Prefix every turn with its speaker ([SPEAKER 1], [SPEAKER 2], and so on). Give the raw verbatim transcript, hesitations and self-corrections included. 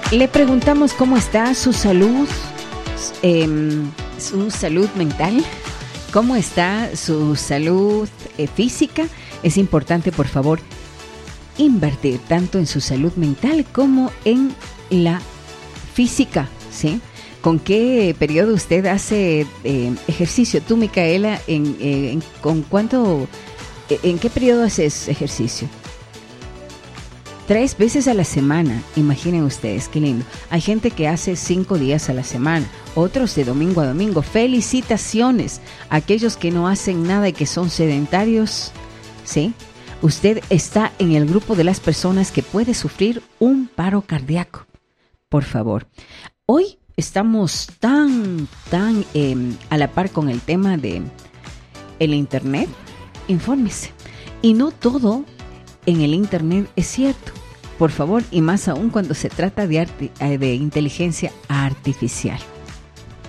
[SPEAKER 1] Le preguntamos cómo está su salud, eh, su salud mental, cómo está su salud eh, física. Es importante, por favor, invertir tanto en su salud mental como en la física, ¿sí? ¿Con qué periodo usted hace eh, ejercicio? Tú, Micaela, en, eh, en, ¿con cuánto, en qué periodo haces ejercicio? Tres veces a la semana, imaginen ustedes, qué lindo. Hay gente que hace cinco días a la semana, otros de domingo a domingo. Felicitaciones a aquellos que no hacen nada y que son sedentarios, ¿sí? Usted está en el grupo de las personas que puede sufrir un paro cardíaco. Por favor, hoy estamos tan, tan eh, a la par con el tema de el internet. Infórmese. Y no todo en el internet es cierto. Por favor, y más aún cuando se trata de, arte, de inteligencia artificial.